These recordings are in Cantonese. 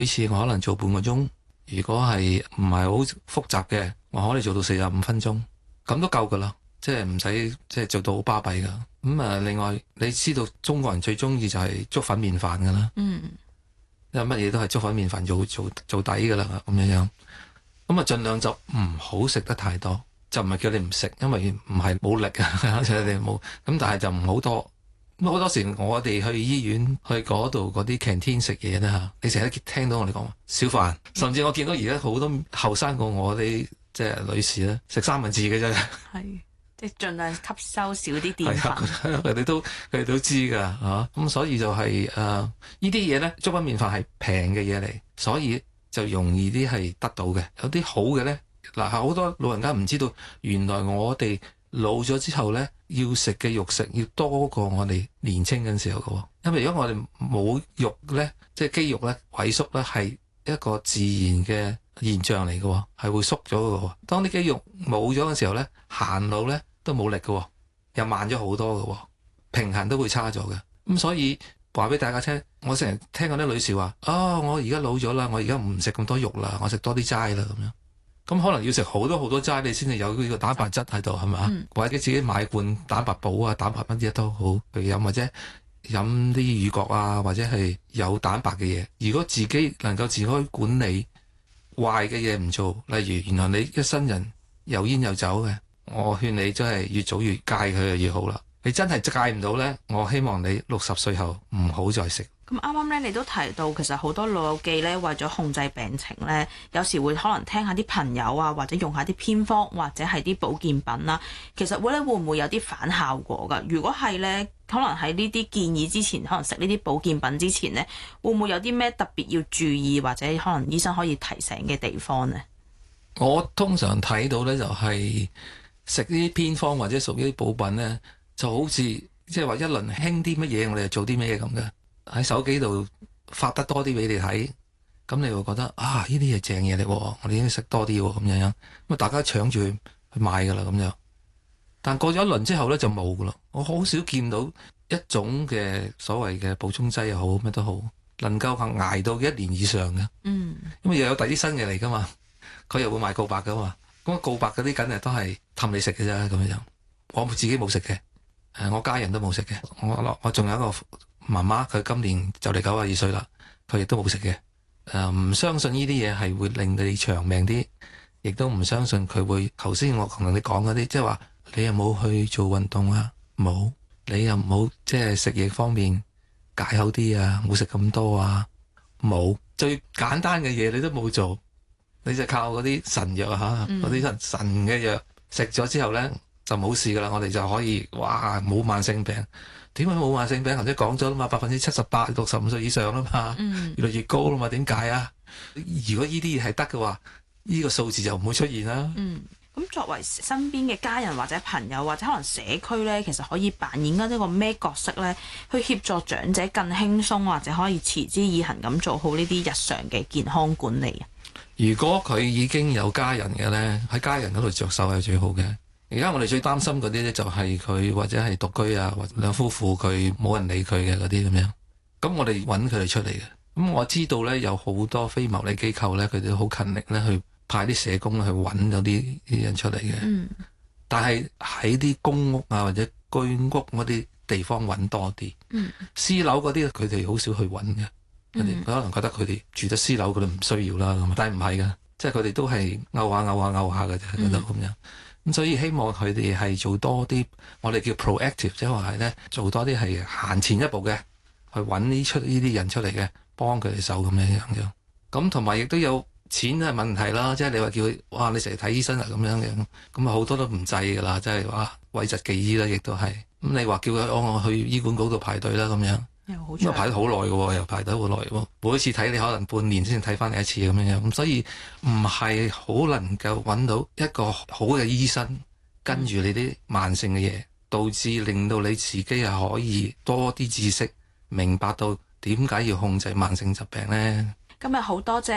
每次我可能做半個鐘，如果係唔係好複雜嘅，我可以做到45分鐘，咁都夠噶啦，即係唔使即係做到好巴閉噶。另外你知道中國人最中意就係粥粉麵飯噶啦，因為乜嘢都係粥粉麵飯做底噶啦，咁樣。盡量就唔好食得太多，就唔係叫你唔食，因為唔係冇力啊，你哋冇。咁但係就唔好多。好多時我哋去醫院去嗰度嗰啲 canteen 食嘢咧嚇，你成日都聽到我哋講少飯，甚至我見到而家好多後生過我啲即係女士咧食三文治嘅啫， 係即係盡量吸收少啲澱粉。 佢哋都知㗎嚇，咁所以就係呢啲嘢咧，粥粉麵飯係平嘅嘢嚟，所以就容易啲係得到嘅。有啲好嘅咧，嗱好多老人家唔知道，原來我哋老咗之後咧，要食嘅肉食要多過我哋年青嘅時候嘅，因為如果我哋冇肉咧，即係肌肉咧萎縮咧，係一個自然嘅現象嚟嘅，係會縮咗嘅。當啲肌肉冇咗嘅時候咧，行路咧都冇力嘅，又慢咗好多嘅，平衡都會差咗嘅。咁所以話俾大家聽，我成日聽嗰啲女士話：我而家老咗啦，我而家唔食咁多肉啦，我食多啲齋啦咁樣。咁可能要食好多齋，你先至有呢個蛋白質喺度，係咪？或者自己買罐蛋白寶啊、蛋白乜嘢都好去飲，或者飲啲乳角啊，或者係有蛋白嘅嘢。如果自己能夠自己管理壞嘅嘢唔做，例如原來你一生人有煙有酒嘅，我勸你真係越早越戒佢就越好啦。你真係戒唔到呢，我希望你60歲後唔好再食。 咁啱啱咧，你都提到其實好多老友記咧，為咗控制病情咧，有時會可能聽下啲朋友啊，或者用下啲偏方，或者係啲保健品啦。其實會唔會有啲反效果㗎？如果係咧，可能喺呢啲建議之前，可能食呢啲保健品之前咧，會唔會有啲咩特別要注意，或者可能醫生可以提醒嘅地方呢？ 我通常睇到咧就係食呢啲偏方或者屬於啲補品咧，就好似即係話一輪興啲乜嘢，我哋就做啲咩咁嘅。喺手機度發得多啲俾你睇，咁你會覺得呢啲係正嘢嚟，我哋應該食多啲咁樣，咁大家搶住去買噶啦咁樣。但過咗一輪之後咧就冇噶啦，我好少見到一種嘅所謂嘅補充劑又好乜都好，能夠捱到1年以上嘅。因為又有第啲新嘢嚟噶嘛，佢又會賣告白噶嘛，咁告白嗰啲梗係都係氹你食嘅啫咁樣。我自己冇食嘅，我家人都冇食嘅，我仲有一個媽媽，佢今年就嚟92歲啦，佢亦都冇食嘅。唔相信呢啲嘢係會令你長命啲，亦都唔相信佢會頭先我同你講嗰啲，即係話你有冇去做運動啊？冇，你又冇即係食嘢方面戒口啲啊？冇食咁多啊？冇，最簡單嘅嘢你都冇做，你就靠嗰啲神藥啊嚇，嗰啲神嘅藥食咗之後咧就冇事噶啦，我哋就可以冇慢性病。點解冇慢性病？頭先講咗啦嘛，78%、65歲以上啦嘛，越嚟越高啦嘛，點解啊？如果呢啲嘢係得嘅話，呢個數字就唔會出現啦。 咁作為身邊嘅家人或者朋友或者可能社區咧，其實可以扮演緊一個咩角色咧，去協助長者更輕鬆或者可以持之以恆咁做好呢啲日常嘅健康管理啊？ 如果佢已經有家人嘅咧，喺家人嗰度着手係最好嘅。而家我哋最擔心嗰啲咧，就係佢或者係獨居啊，或者兩夫婦佢冇人理佢嘅嗰啲咁樣。咁我哋揾佢哋出嚟嘅。咁我知道咧，有好多非牟利機構咧，佢哋好勤力咧，去派啲社工去揾嗰啲人出嚟嘅。但係喺啲公屋啊或者居屋嗰啲地方揾多啲。私樓嗰啲佢哋好少去揾嘅。佢哋可能覺得佢哋住得私樓，佢哋唔需要啦咁。但係唔係㗎，即係佢哋都係勾下嘅啫，覺得咁樣。咁所以希望佢哋係做多啲，我哋叫 proactive，即係話係咧做多啲係行前一步嘅，去揾呢啲人出嚟嘅，幫佢哋手咁樣。咁同埋亦都有錢嘅問題啦，即係你話叫佢你成日睇醫生啊咁樣，咁啊好多都唔制㗎啦，即係諱疾忌醫啦，亦都係。咁你話叫佢我去醫管局度排隊啦咁樣。咁排得好耐嘅喎，又排得好耐喎。每一次睇你可能半年先睇翻你一次咁樣，咁所以唔係好能夠揾到一個好嘅醫生跟住你啲慢性嘅嘢，導致令到你自己係可以多啲知識，明白到點解要控制慢性疾病呢？ 今日好多謝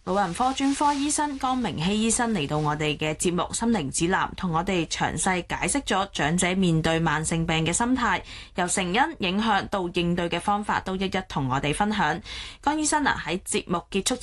老人科專科醫生江明希醫生嚟到我哋嘅節目《心靈指南》，同我哋詳細解釋咗長者面對慢性病嘅心態，由成因、影響到應對嘅方法，都一一同我哋分享。江醫生啊，喺節目結束之